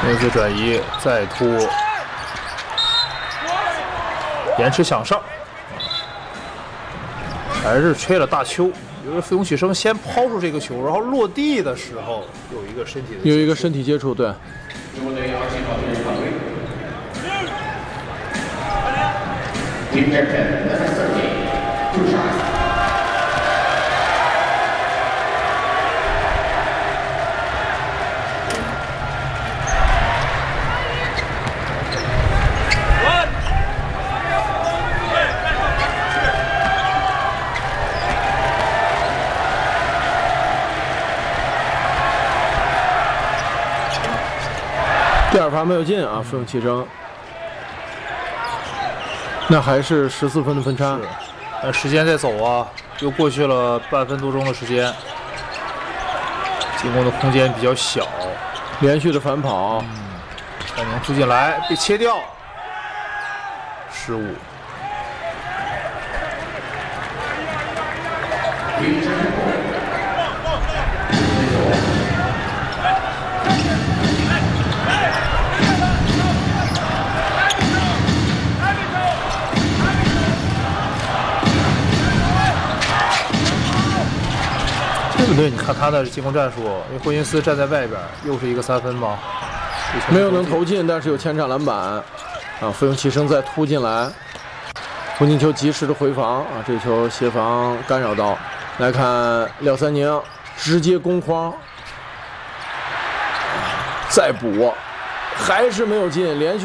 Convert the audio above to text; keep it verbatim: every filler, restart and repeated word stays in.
内侧转移，再突，延迟向上，还是吹了大邱。就是费永启生先抛出这个球，然后落地的时候有一个身体的有一个身体接触，对。第二罚没有进啊，费永启生。那还是十四分的分差。 呃，时间在走啊，又过去了半分多钟的时间，进攻的空间比较小， 连续的反跑， 嗯，戴宁突进来被切掉，失误。对不对？你看他的进攻战术，因为霍金斯站在外边，又是一个三分嘛， 没有能投进，但是有前场篮板啊。费永启生再突进来，红进球及时的回防啊，这球协防干扰到。来看廖三宁直接攻框，再补，还是没有进，连续。